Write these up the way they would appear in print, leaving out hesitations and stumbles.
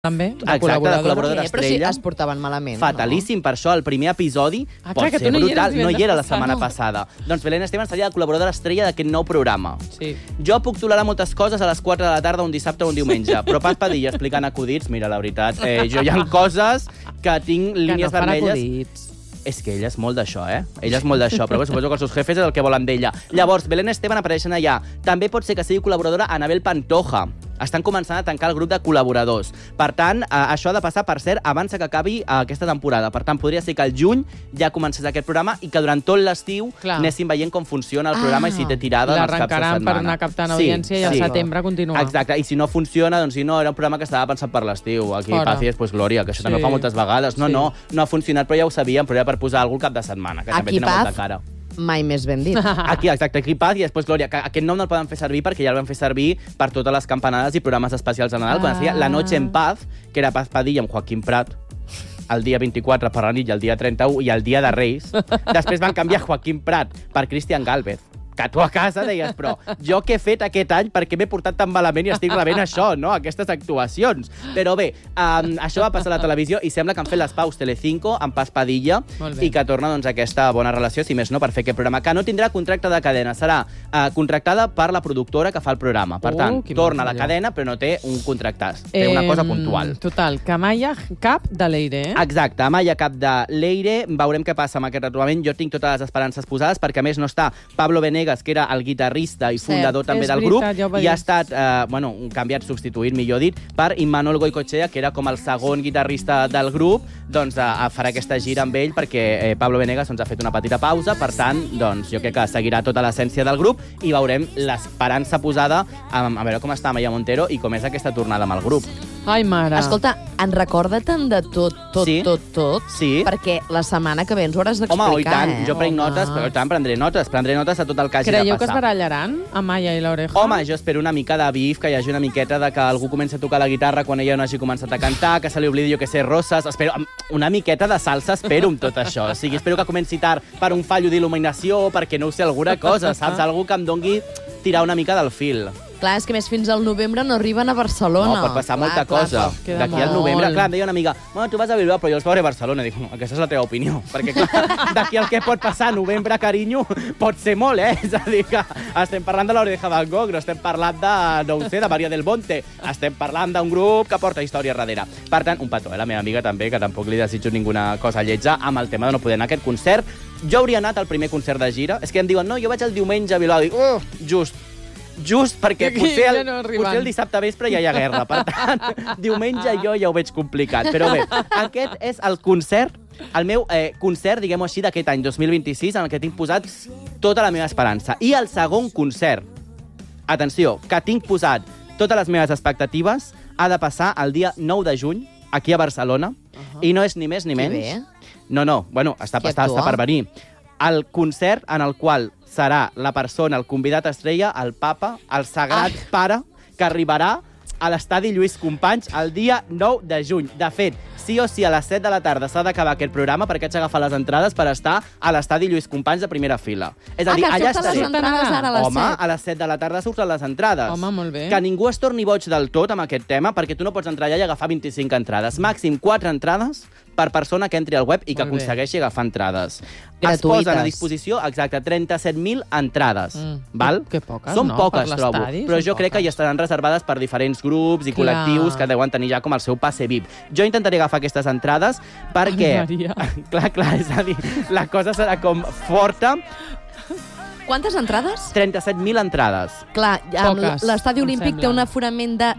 també, de Exacte, col·laboradora. de col·laboradora Però sí, estrella. es portaven malament. Fatalíssim, per això el primer episodi pot que ser tu no hi brutal. eres No hi era la divendres setmana passat. passada. Doncs Belén Esteban seria la col·laboradora estrella d'aquest nou programa. Sí. Jo puc tolerar moltes coses a les 4 de la tarda, un dissabte o un diumenge, però Paz Padilla explicant acudits, mira, la veritat, jo hi ha coses que tinc línies que no vermelles. Acudits. És que ella és molt d'això, Ella és molt d'això, però suposo que els seus jefes és el que volen d'ella. Llavors, Belén Esteban apareixen allà. També pot ser que sigui col·laboradora Anabel Pantoja. Estan començant a tancar el grup de col·laboradors. Per tant, això ha de passar, per cert, abans que acabi aquesta temporada. Per tant, podria ser que al juny ja comencés aquest programa i que durant tot l'estiu anéssim veient com funciona el programa i si té tirada en els caps de setmana. L'arrencaran per anar captant audiència i al setembre continuar. Exacte, i si no funciona, doncs si no, era un programa que estava pensat per l'estiu. Aquí, Pàcies, pues glòria, que això també ho fa moltes vegades. No ha funcionat, però ja ho sabíem, però era per posar algú al cap de setmana, que també tenen molta cara. Mai més ben dit. Aquí, exacte, aquí Paz i després Glòria. Aquest nom no el poden fer servir perquè ja el van fer servir per totes les campanades i programes especials de Nadal, quan es feia La Noche en Paz, que era Paz Padilla amb Joaquim Prat, el dia 24 per la nit i el dia 31 i el dia de Reis. Després van canviar Joaquim Prat per Cristian Gálvez. Que tu a casa deies, però jo què he fet aquest any? Per què m'he portat tan malament i estic rebent això, no? Aquestes actuacions. Però bé, això va passar a la televisió i sembla que han fet les paus Telecinco amb Paz Padilla i que torna doncs, aquesta bona relació, si més no, per fer aquest programa, que no tindrà contracte de cadena. Serà contractada per la productora que fa el programa. Per tant, torna a la cadena, però no té un contractàs. Té una cosa puntual. Total, que Amaya cap de Leire, Exacte, Amaya cap de Leire. Veurem què passa amb aquest retrobament. Jo tinc totes les esperances posades, perquè a més no està Pablo Venegas, que era el guitarrista i fundador també del grup, i ha estat canviat, substituït, millor dit, per Imanol Goicoechea, que era com el segon guitarrista del grup. Doncs farà aquesta gira amb ell perquè Pablo Venegas ha fet una petita pausa. Per tant, jo crec que seguirà tota l'essència del grup i veurem l'esperança posada a veure com està Amaya Montero i com és aquesta tornada amb el grup. Ai, mare. Escolta, en recorda tant de tot, Sí. perquè la setmana que ve ens ho hauràs d'explicar, Home, i tant, jo prenc notes, però i tant, prendré notes de tot el que hagi de passar. Creieu que es barallaran, Amaya i l'Oreja? Home, jo espero una mica de bif, que hi hagi una miqueta de que algú comenci a tocar la guitarra quan ella no hagi començat a cantar, que se li oblidi, jo que sé, roses. Espero una miqueta de salsa, espero amb tot això. O sigui, espero que comenci tard per un fallo d'il·luminació, perquè no ho sé, alguna cosa, saps? Algú que em dongui tirar una mica del fil. Clar, és que més fins al novembre no arriben a Barcelona. No, pot passar molta cosa. D'aquí al novembre, clar, em deia una amiga, tu vas a Bilbao, però jo els veuré a Barcelona. I dic, aquesta és la teva opinió. Perquè, clar, d'aquí al que pot passar novembre, carinyo, pot ser molt, És a dir, que estem parlant de l'Oreja Van Gogh, no estem parlant de, no ho sé, de Maria del Monte. Estem parlant d'un grup que porta història darrere. Per tant, un petó, la meva amiga també, que tampoc li desitjo ninguna cosa lletja amb el tema de no poder anar a aquest concert. Jo hauria anat al primer concert de gira. És que em diuen, no, jo vaig el diumenge a Bilbao. Dic, just perquè potser el dissabte vespre ja hi ha guerra. Per tant, diumenge jo ja ho veig complicat. Però bé, aquest és el concert, el meu concert, diguem-ho així, d'aquest any 2026, en el que tinc posat tota la meva esperança. I el segon concert, atenció, que tinc posat totes les meves expectatives, ha de passar el dia 9 de juny, aquí a Barcelona, i no és ni més ni menys. No, bueno, està per venir. El concert en el qual serà la persona, el convidat estrella, el papa, el sagrat pare, que arribarà a l'estadi Lluís Companys el dia 9 de juny. De fet, sí o sí, a les 7 de la tarda s'ha d'acabar aquest programa perquè haig d'agafar les entrades per estar a l'estadi Lluís Companys de primera fila. És a dir, allà estaré. Home, a les 7 de la tarda surten les entrades. Home, molt bé. Que ningú es torni boig del tot amb aquest tema, perquè tu no pots entrar allà i agafar 25 entrades. Màxim 4 entrades per persona que entri al web i que aconsegueixi agafar entrades. Es posen a disposició, exacte, 37.000 entrades. Val? Que poques, Són no? poques, trobo. Però jo crec que ja estaran reservades per diferents grups i col·lectius que deuen tenir ja com el seu passe VIP. Jo intentaré agafar aquestes entrades perquè... Clar, és a dir, la cosa serà com forta. Quantes entrades? 37.000 entrades. Clar, l'estadi olímpic té un aforament de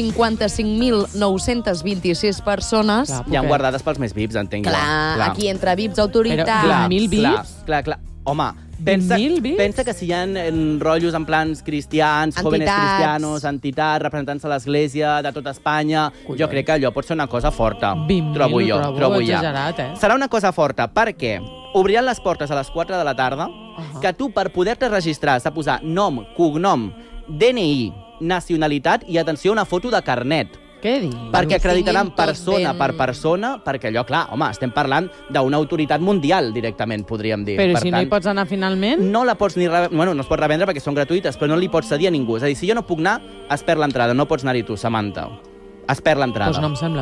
55.926 persones. Hi ha guardades pels més VIPs, entenc. Clar, aquí entre VIPs, autoritats... Però 20.000 VIPs? Clar. Home, pensa que si hi ha rotllos en plans cristians, jóvenes cristianos, entitats, representants de l'Església, de tota Espanya, jo crec que allò pot ser una cosa forta. 20.000, trobo ja. Exagerat, Serà una cosa forta, perquè obriran les portes a les 4 de la tarda, que tu, per poder-te registrar, has de posar nom, cognom, DNI, nacionalitat i, atenció, una foto de carnet. Què dius? Perquè acreditaran persona per persona, perquè allò, clar, home, estem parlant d'una autoritat mundial, directament, podríem dir. Però si no hi pots anar finalment? No la pots ni revendre, bueno, no es pot revendre perquè són gratuïtes, però no li pots cedir a ningú. És a dir, si jo no puc anar, es perd l'entrada, no pots anar-hi tu, Samantha. es perd l'entrada. Doncs no em sembla